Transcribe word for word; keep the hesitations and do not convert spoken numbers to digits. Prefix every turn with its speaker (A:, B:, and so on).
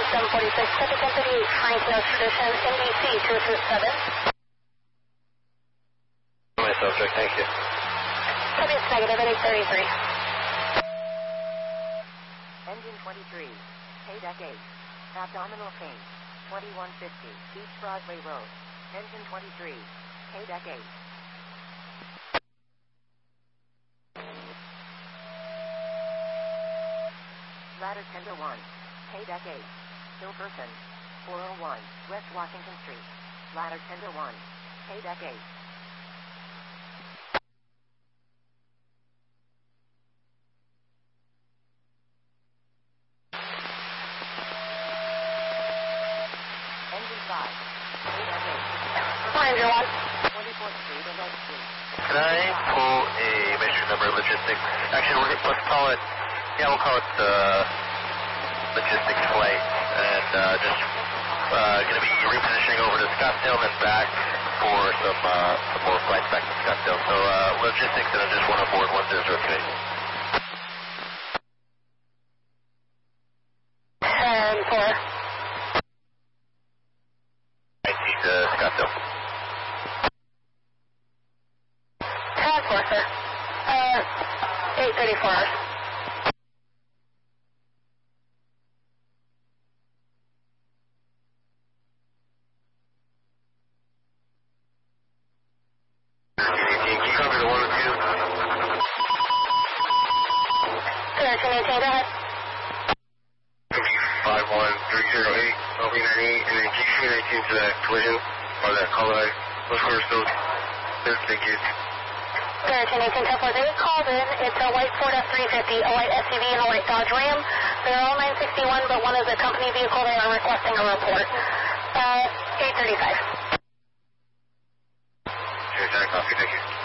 A: seven forty-six, Copy Company, Frank Nose Tradition, N B C two two seven.
B: My subject, thank you.
A: Copy, it's negative at eight thirty-three.
C: Engine twenty-three, K-Deck eight, abdominal pain, twenty-one fifty, East Broadway Road. Engine twenty-three, K-Deck eight. Ladder Tender one, K-Deck eight, Hilperton, four oh one, West Washington Street. Ladder Tender one, K-Deck eight. Engine five, K-Deck eight.
A: Ranger one.
C: twenty-fourth Street and Edge Street.
B: Can I pull a mission number logistics? Actually, we're, let's call it, yeah, we'll call it uh, logistics flight. And uh, just uh, going to be repositioning over to Scottsdale and back for some, uh, some more flights back to Scottsdale. So uh, logistics, and I just want to board one zero zero three.
A: And four.
B: I see to Scottsdale.
A: And four, sir. Uh, eight thirty-four hours.
B: Can you cover the one or two?
A: thirteen eighteen, go ahead.
B: five one three zero eight, L V ninety-eight, and then G C nineteen to that collision, or that call light. Those were still, they're tickets.
A: thirteen eighteen, ten four eight, called in. It's a white Ford F three fifty, a white S U V, and a white Dodge Ram. They're all nine sixty-one, but one is a company vehicle. They are requesting a report. Uh, eight thirty-five.
B: Okay, copy, thank you.